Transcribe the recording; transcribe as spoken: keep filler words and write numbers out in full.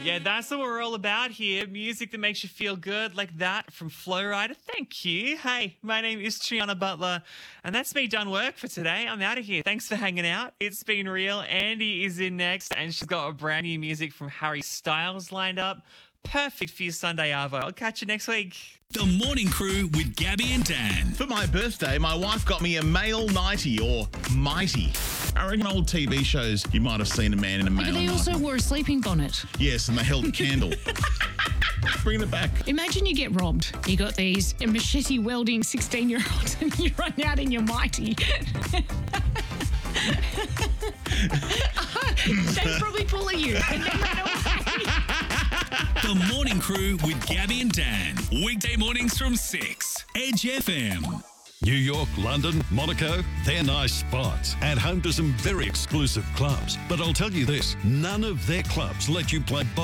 Yeah, that's what we're all about here. Music that makes you feel good like that from Flow Rider. Thank you. Hey, my name is Triana Butler, and that's me done work for today. I'm out of here. Thanks for hanging out. It's been real. Andy is in next, and she's got a brand new music from Harry Styles lined up. Perfect for your Sunday Arvo. I'll catch you next week. The Morning Crew with Gabby and Dan. For my birthday, my wife got me a male nightie or mighty. I reckon old T V shows, you might have seen a man in a male But they also nightie. wore a sleeping bonnet. Yes, and they held a candle. Bringing it back. Imagine you get robbed. You got these machete welding sixteen-year-olds and you run out in your mighty. They'd probably pull at you and then run away. The Morning Crew with Gabby and Dan. Weekday mornings from six. Edge F M. New York, London, Monaco, they're nice spots and home to some very exclusive clubs. But I'll tell you this, none of their clubs let you play